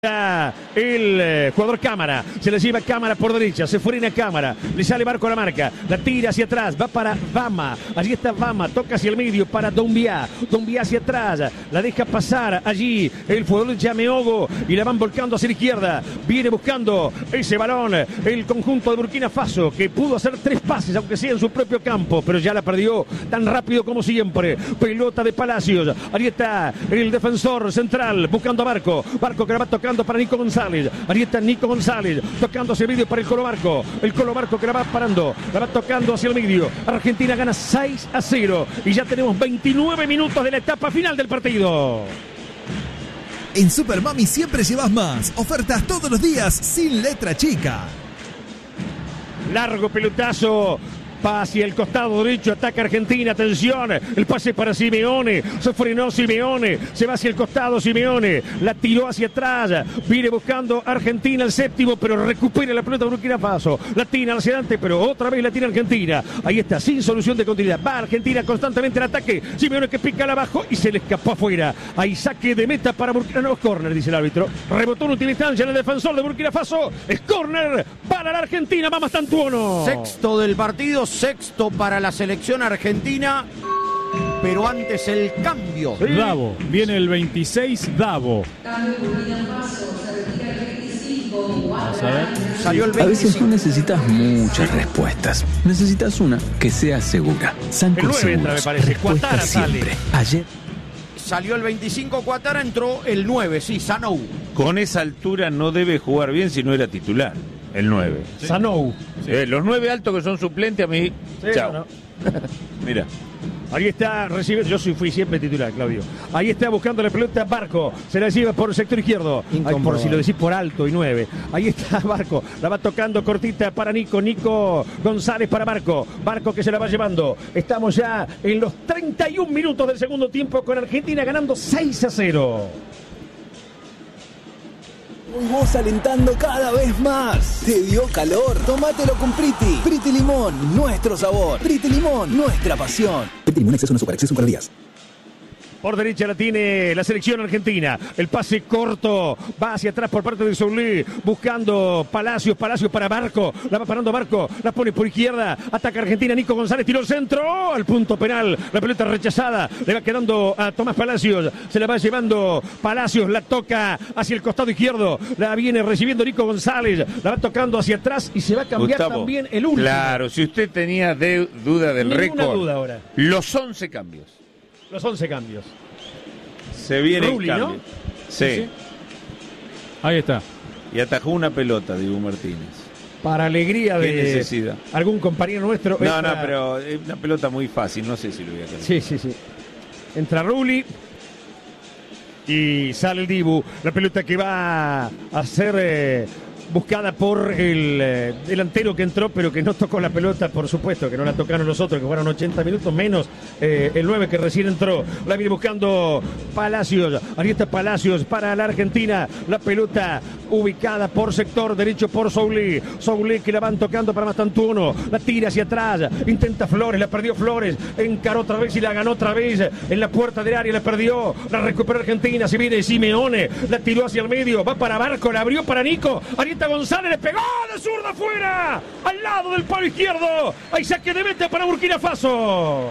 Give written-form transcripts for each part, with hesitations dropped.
El jugador Cámara, se le lleva Cámara por derecha, se frena Cámara, le sale Barco a la marca, la tira hacia atrás, va para Bama, allí está Bama, toca hacia el medio para Doumbia hacia atrás, la deja pasar allí el jugador Yameogo y la van volcando hacia la izquierda, viene buscando ese balón el conjunto de Burkina Faso, que pudo hacer 3 pases, aunque sea en su propio campo, pero ya la perdió tan rápido como siempre. Pelota de Palacios, allí está el defensor central buscando a Barco que la va tocando para Nico González, ahí está Nico González tocando hacia el medio para el Colo Barco que la va parando, la va tocando hacia el medio. Argentina gana 6-0 y ya tenemos 29 minutos de la etapa final del partido. En Super Mami siempre llevas más. Ofertas todos los días sin letra chica. Largo pelotazo hacia el costado derecho, ataca Argentina, atención, el pase para Simeone, se frenó Simeone, se va hacia el costado Simeone, la tiró hacia atrás, viene buscando Argentina el séptimo, pero recupera la pelota Burkina Faso, la tira hacia adelante, pero otra vez la tira Argentina, ahí está, sin solución de continuidad, va Argentina constantemente al ataque, Simeone que pica al abajo y se le escapó afuera, ahí saque de meta para Burkina, no es córner, dice el árbitro, rebotó en última instancia en el defensor de Burkina Faso, es córner para la Argentina, vamos Tantuono. Sexto del partido, sexto para la selección argentina, pero antes el cambio. Sí. Davo, viene el 26, Davo. Vamos a ver. Salió el 25. A veces no necesitas muchas respuestas, necesitas una que sea segura. Sancor Seguros, me parece. Cuatara siempre. Ayer salió el 25 Cuatara, entró el 9, sí, Sanou. Con esa altura no debe jugar bien si no era titular. El 9. Sí. Sanou. Sí. Los 9 altos que son suplentes a mí. Sí, chao. No. Mira. Ahí está recibiendo. Yo fui siempre titular, Claudio. Ahí está buscando la pelota Barco. Se la lleva por el sector izquierdo. Ay, por si lo decís por alto y 9. Ahí está Barco. La va tocando cortita para Nico. Nico González para Barco. Barco que se la va llevando. Estamos ya en los 31 minutos del segundo tiempo con Argentina ganando 6-0. Y vos alentando cada vez más. ¿Te dio calor? Tómatelo con Priti. Priti Limón, nuestro sabor. Priti Limón, nuestra pasión. Priti Limón exceso no super, exceso un par de días. Por derecha la tiene la selección argentina. El pase corto va hacia atrás por parte de Soulé. Buscando Palacios para Barco. La va parando Barco. La pone por izquierda. Ataca Argentina. Nico González tiró el centro. Al punto penal. La pelota rechazada. Le va quedando a Tomás Palacios. Se la va llevando Palacios. La toca hacia el costado izquierdo. La viene recibiendo Nico González. La va tocando hacia atrás y se va a cambiar Gustavo, también el último. Claro, si usted tenía duda del récord. Ninguna duda ahora. Los 11 cambios. Los 11 cambios. Se viene el cambio. ¿No? Sí. Sí. Ahí está. Y atajó una pelota, Dibu Martínez. Para alegría de algún compañero nuestro. No, pero es una pelota muy fácil. No sé si lo voy a hacer. Sí. Entra Rulli. Y sale el Dibu. La pelota que va a ser buscada por el delantero que entró, pero que no tocó la pelota, por supuesto, que no la tocaron nosotros, que fueron 80 minutos, menos el 9 que recién entró. La viene buscando Palacios. Ahí está Palacios para la Argentina. La pelota ubicada por sector derecho por Soulé. Soulé que la van tocando para Mastantuono. La tira hacia atrás. Intenta Flores, la perdió Flores. Encaró otra vez y la ganó otra vez. En la puerta del área la perdió. La recuperó Argentina. Se viene Simeone. La tiró hacia el medio. Va para Barco. La abrió para Nico. Ahí está González, le pegó de zurda afuera, al lado del palo izquierdo. Hay saque de meta para Burkina Faso.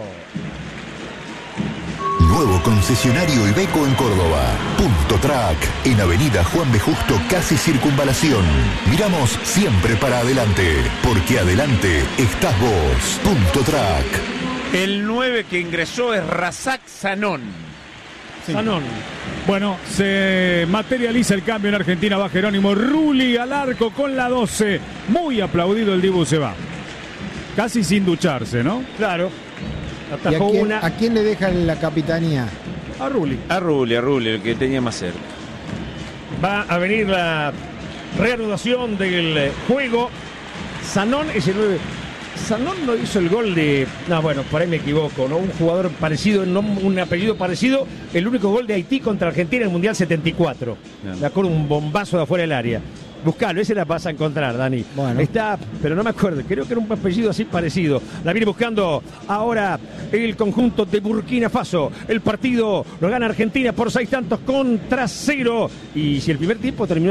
Nuevo concesionario Iveco en Córdoba. Punto Track, en Avenida Juan B. Justo, casi Circunvalación. Miramos siempre para adelante, porque adelante estás vos. Punto Track. El 9 que ingresó es Razak Sanón. Sí. Sanón. Bueno, se materializa el cambio en Argentina. Va Jerónimo Rulli al arco con la 12. Muy aplaudido el Dibu, se va. Casi sin ducharse, ¿no? Claro. Atajó ¿A quién le deja la capitanía? A Rulli. A Rulli, el que tenía más cerca. Va a venir la reanudación del juego. Sanón es el 9. Sanón no hizo el gol de... No, bueno, por ahí me equivoco, ¿no? Un jugador parecido, no, un apellido parecido. El único gol de Haití contra Argentina en el Mundial 74. Me acuerdo, un bombazo de afuera del área. Buscalo, ese la vas a encontrar, Dani. Bueno. Está, pero no me acuerdo, creo que era un apellido así parecido. La viene buscando ahora el conjunto de Burkina Faso. El partido lo gana Argentina por 6 tantos contra 0. Y si el primer tiempo terminó